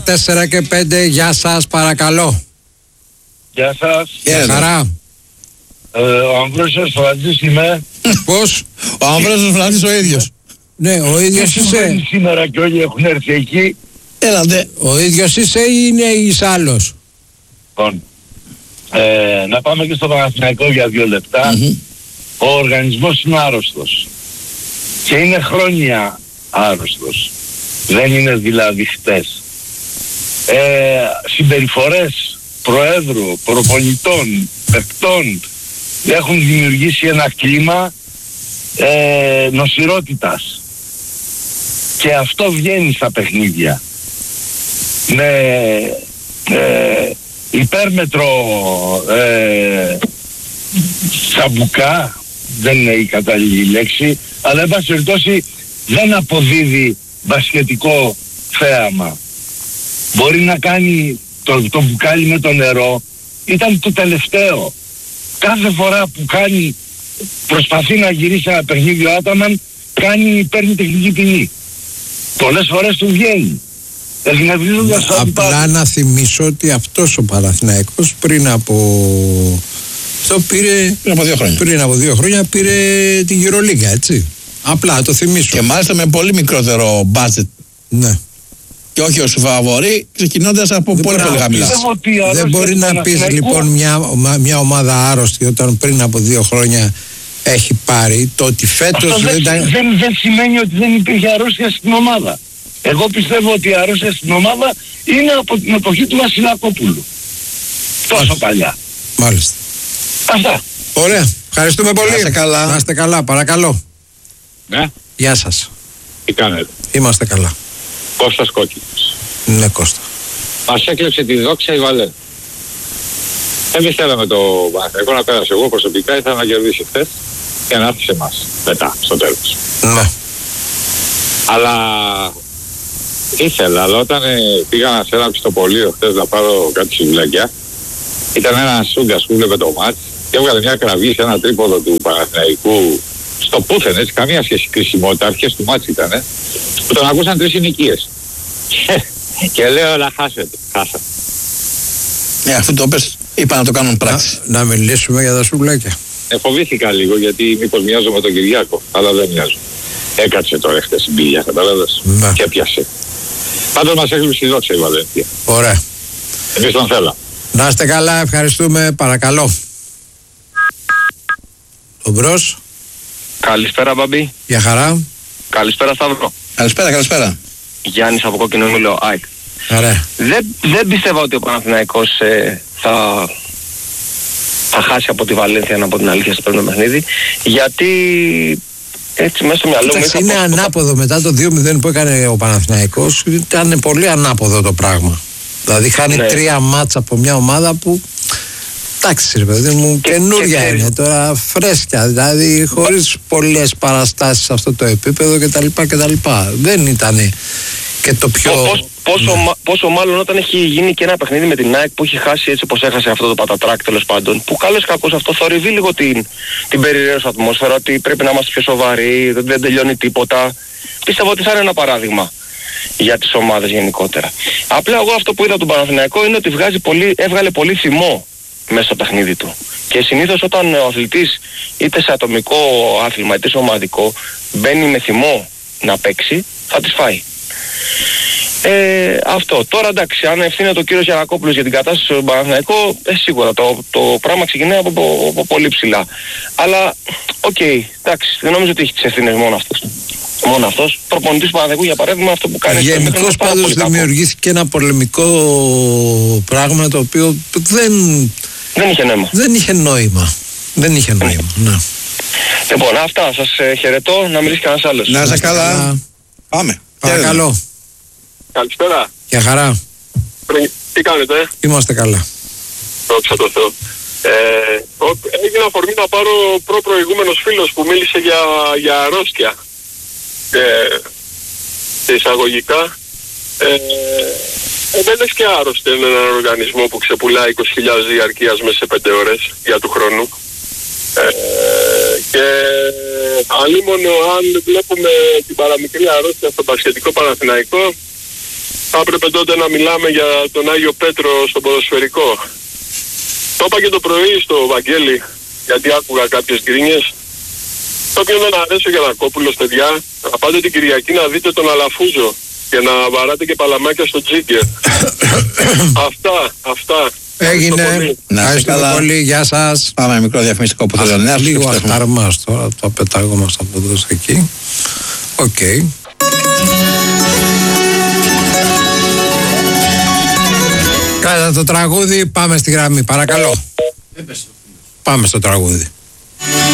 4 και 5, γεια σας, παρακαλώ. Γεια σας. Γεια χαρά. Ο Αμβρόσιος Φραντζής είμαι. Πώς? Ο Αμβρόσιος Φραντζής ο ίδιος. Ναι, ο ίδιος είσαι. Σήμερα και όλοι έχουν έρθει εκεί. Έλατε. Ο ίδιος είσαι ή είναι εις άλλος? Λοιπόν, να πάμε και στο Παναθηναϊκό για 2 λεπτά. Ο οργανισμός είναι άρρωστος. Και είναι χρόνια άρρωστος. Δεν είναι δηλαδή χτες. Συμπεριφορές προέδρου, προπονητών, παικτών έχουν δημιουργήσει ένα κλίμα νοσηρότητας. Και αυτό βγαίνει στα παιχνίδια. Με υπέρμετρο τσαμπουκά, δεν είναι η κατάλληλη λέξη, αλλά εν πάση περιπτώσει δεν αποδίδει μπασκετικό θέαμα. Μπορεί να κάνει το μπουκάλι με το νερό, ήταν το τελευταίο. Κάθε φορά που προσπαθεί να γυρίσει ένα παιχνίδι ο Άταμαν, παίρνει τεχνική ποινή. Πολλές φορές του βγαίνει. Απλά να θυμίσω ότι αυτός ο Παναθηναϊκός πριν από 2 χρόνια πήρε την Euroliga, έτσι. Απλά το θυμίσω. Και μάλιστα με πολύ μικρότερο budget. Ναι. Και όχι ως φαβορί, ξεκινώντας από πολύ χαμηλά. Δεν μπορεί να πεις λοιπόν μια ομάδα άρρωστη όταν πριν από 2 χρόνια έχει πάρει, το ότι φέτος δεν σημαίνει ότι δεν υπήρχε αρρώστια στην ομάδα. Εγώ πιστεύω ότι η αρρώστια στην ομάδα είναι από την εποχή του Βασιλακόπουλου. Τόσο παλιά. Μάλιστα. Αυτά. Ωραία. Ευχαριστούμε πολύ. Να είστε καλά. Να είστε καλά. Παρακαλώ. Ναι. Γεια σας. Τι κάνετε? Είμαστε καλά. Κώστας Κόκκινος. Ναι, Κώστα. Μας έκλεψε τη δόξα η Βαλέ. Εμείς θέλαμε το Παναθηναϊκό να πέρασε. Εγώ προσωπικά ήθελα να κερδίσει χθες και να έρθει σε εμάς μετά, στο τέλος. Ναι. Αλλά ήθελα, αλλά όταν πήγα σε ένα πιστοπωλείο χθες να πάρω κάτι σουβλάκια, ήταν ένας σούγκας που βλέπε το μάτς και έβγαλε μια κραυγή σε ένα τρίποδο του Παναθηναϊκού στο πούθεν, έτσι, καμία σχέση κρισιμότητα, αρχές του μάτς ήτανε, που τον ακούσαν 3 συνοικίες. Και λέω να χάσετε, χάσατε. Αυτό το πες, είπα να το κάνουν πράξη. Να μιλήσουμε για τα σουβλάκια. Φοβήθηκα λίγο γιατί μήπως μοιάζω με τον Κυριάκο, αλλά δεν μοιάζω. Έκατσε τώρα χτες η μπίλια, καταλάβες, και έπιασε. Πάντως μας έκλειψε η δόξα η Βαλένθια. Ωραία. Εμείς τον θέλαμε. Να είστε καλά, ευχαριστούμε, παρακαλώ. Ο Μπρος. Καλησπέρα Μπαμπή. Γεια χαρά. Καλησπέρα Σταύρο. Καλησπέρα. Γιάννης από Κόκκινο Μήλο, ΑΕΚ. Ωραία. Δεν πιστεύω ότι ο Παναθηναϊκός θα χάσει από τη Βαλένθια, να πω την αλήθεια, στο πρώτο παιχνίδι, γιατί έτσι μέσα στο μυαλό μου είναι ανάποδο μετά το 2-0 που έκανε ο Παναθηναϊκός. Ήταν πολύ ανάποδο το πράγμα. Δηλαδή χάνει 3 μάτς από μια ομάδα που, εντάξει ρε παιδί μου, καινούρια είναι τώρα, φρέσκια, δηλαδή χωρίς πολλές παραστάσεις σε αυτό το επίπεδο κτλ. Δεν ήταν και το πιο... Πόσο μάλλον όταν έχει γίνει και ένα παιχνίδι με την ΑΕΚ που έχει χάσει έτσι όπως έχασε αυτό το πατατράκ, τέλος πάντων, που καλώς κακώς αυτό θορυβεί λίγο την περιραίωσα ατμόσφαιρα, ότι πρέπει να είμαστε πιο σοβαροί, δεν τελειώνει τίποτα. Πιστεύω ότι θα είναι ένα παράδειγμα για τις ομάδες γενικότερα. Απλά εγώ αυτό που είδα τον Παναθηναϊκό είναι ότι έβγαλε πολύ θυμό μέσα στο παιχνίδι του. Και συνήθως όταν ο αθλητής είτε σε ατομικό άθλημα είτε σε ομαδικό μπαίνει με θυμό να παίξει, θα τις φάει. Αυτό. Τώρα εντάξει, αν ευθύνεται ο κύριος Γιαννακόπουλος για την κατάσταση στον Παναθηναϊκό, σίγουρα το πράγμα ξεκινάει από πολύ ψηλά. Αλλά, εντάξει, δεν νομίζω ότι έχει τις ευθύνες μόνο αυτός. Προπονητής του Παναθηναϊκού, για παράδειγμα, αυτό που κάνει... Γενικώς πάντως δημιουργήθηκε ένα πολεμικό πράγμα το οποίο δεν είχε νόημα. Δεν είχε νόημα, ναι. Λοιπόν, αυτά. Σας χαιρετώ. Να μιλήσει κανένας άλλος. Να είστε καλά. Πάμε. Παρακαλώ. Καλησπέρα. Γεια χαρά. Τι κάνετε? Είμαστε καλά. Δόξα τω Θεώ. Έγινε αφορμή να πάρω προηγούμενος φίλος που μίλησε για αρρώστια. Εισαγωγικά. Δεν λες και άρρωστο είναι έναν οργανισμό που ξεπουλάει 20.000 διαρκείας μέσα σε 5 ώρες για του χρόνου. Και αλίμονο αν βλέπουμε την παραμικρή αρρώστια στο μπασκετικό Παναθηναϊκό, θα έπρεπε τότε να μιλάμε για τον Άγιο Πέτρο στο ποδοσφαιρικό. Το είπα και το πρωί στο Βαγγέλη, γιατί άκουγα κάποιες γκρίνιες. Το οποίο δεν αρέσει ο Γιαννακόπουλος, παιδιά. Να πάτε την Κυριακή να δείτε τον Αλαφούζο και να βαράτε και παλαμάκια στο Τζίγκερ. Αυτά. Έγινε. Ευχαριστούμε πολύ. Γεια σας. Πάμε μικρό διαφημιστικό που θέλω να λίγο αχτάρμας τώρα. Το πετάγομαστε από εδώ στο εκεί. Οκ. Κάτα το τραγούδι. Πάμε στη γραμμή. Παρακαλώ. Πάμε στο τραγούδι.